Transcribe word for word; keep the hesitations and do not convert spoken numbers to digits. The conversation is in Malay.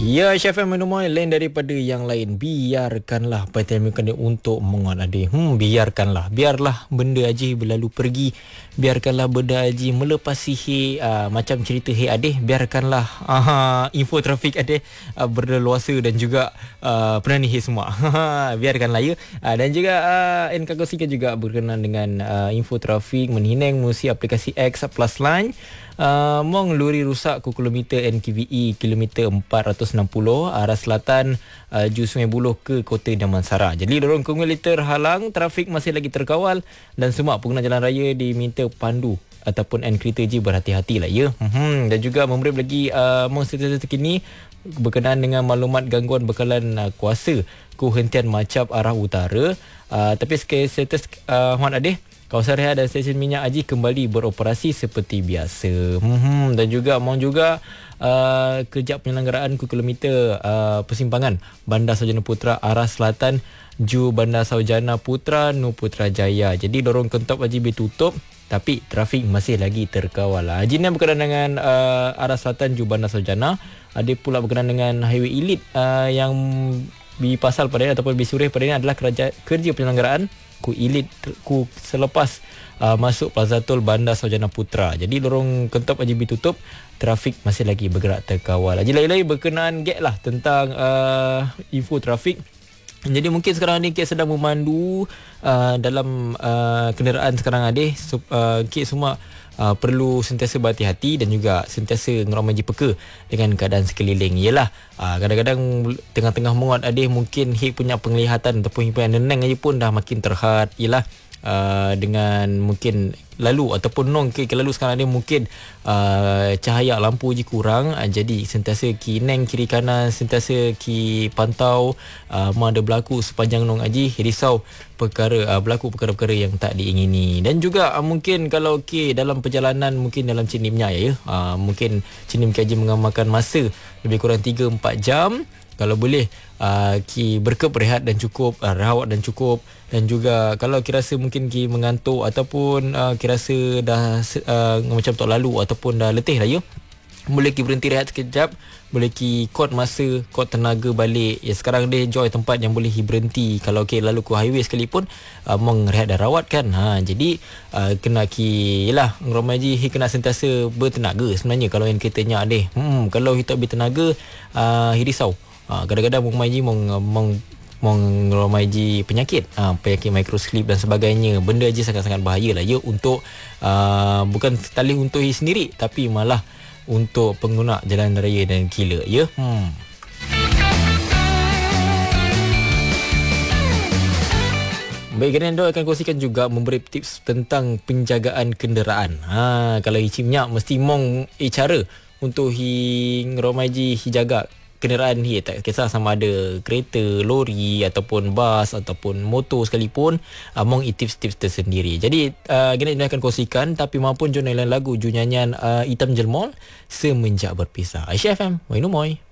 Ya, Chef M Menumoy lain daripada yang lain. Biarkanlah pertemakan dia untuk mengon adik. Hmm, biarkanlah. Biarlah benda aji berlalu pergi. Biarkanlah benda aji melepas sihir uh, macam cerita Hey Adik. Biarkanlah uh, info trafik adik uh, berleluasa dan juga uh, pernah ni semua. Biarkanlah ya. Uh, dan juga uh, N K kongsikan juga berkenaan dengan uh, info trafik menhinang musi aplikasi X Plus Line. Uh, Mong lori rusak ku kilometer N K V E kilometer empat ratus enam puluh arah selatan uh, Ju Sungai Buloh ke Kota Damansara. Jadi lorong konvoy terhalang, trafik masih lagi terkawal dan semua pengguna jalan raya diminta pandu ataupun N kereta je berhati-hatilah ya. Hmm, dan juga memberi lagi uh, mong status terkini berkenaan dengan maklumat gangguan bekalan uh, kuasa ku hentian Macap arah utara. Uh, tapi status uh, Wan Adeh, kawasan rehat dan stesen minyak Aji kembali beroperasi seperti biasa. Hmm, dan juga mau juga uh, kejap penyelenggaraan ke kilometer uh, persimpangan Bandar Sarjana Putra arah selatan Ju Bandar Sarjana Putra Nu Putrajaya. Jadi lorong Kentop Aji ditutup tapi trafik masih lagi terkawal. Haji ni berkenaan dengan uh, arah selatan Ju Bandar Sarjana. Ada pula berkenaan dengan highway elite uh, yang di pasal pada ini ataupun bisurih pada ini adalah kerja, kerja penyelenggaraan ku elit ku selepas uh, masuk Plaza Tol Bandar Sarjana Putra. Jadi lorong Kentop Haji ditutup, trafik masih lagi bergerak terkawal. Haji lain-lain berkenaan gap lah tentang uh, info trafik. Jadi mungkin sekarang ni Kek sedang memandu uh, dalam uh, kenderaan sekarang adik. So, uh, Kek semua uh, perlu sentiasa berhati-hati dan juga sentiasa ngeramai peka dengan keadaan sekeliling. Yelah, uh, kadang-kadang tengah-tengah menguat adik mungkin Hik punya penglihatan ataupun Hik punya neneng aja pun dah makin terhad. Yelah, uh, dengan mungkin lalu ataupun nong ke lalu sekarang ni mungkin uh, cahaya lampu je kurang, uh, jadi sentiasa ki neng kiri kanan, sentiasa ki pantau uh, mana ada berlaku sepanjang nong aji risau perkara uh, berlaku perkara-perkara yang tak diingini. Dan juga uh, mungkin kalau ke dalam perjalanan mungkin dalam cinimnya ya, uh, mungkin cinim kaji mengamalkan masa lebih kurang tiga empat jam. Kalau boleh uh, ki berkep rehat dan cukup, uh, rawat dan cukup. Dan juga kalau kira rasa mungkin ki mengantuk ataupun uh, kira rasa dah uh, macam tak lalu ataupun dah letih lah ya, boleh ki berhenti rehat sekejap, boleh ki kod masa, kod tenaga balik. Ya, sekarang dia enjoy tempat yang boleh ki berhenti. Kalau ki lalu ke highway sekalipun uh, mong rehat dan rawat kan. Ha, jadi uh, kena ki yalah ngromai ji kena sentiasa bertenaga sebenarnya kalau yang ketanya deh. Hmm, kalau kita bertenaga uh, risau. Uh, kadang-kadang mong mai ji mong mong mengeromai ji penyakit, uh, penyakit microslip dan sebagainya. Benda je sangat-sangat bahaya lah ya untuk uh, bukan sekali untuk diri sendiri tapi malah untuk pengguna jalan raya dan kila ya. Hmm. Baik, Ganendo akan kongsikan juga memberi tips tentang penjagaan kenderaan. Ha, kalau hicimnya mesti mong eh, cara untuk hi ngeromai ji hi jaga kenderaan ni, tak kisah sama ada kereta, lori ataupun bas ataupun motor sekalipun, among uh, tips-tips tersendiri. Jadi uh, Genet akan kongsikan tapi maupun jurnal lagu ju nyanyian uh, Hitam Jelmol Semenjak Berpisah. Aisyah F M, Wainumoy.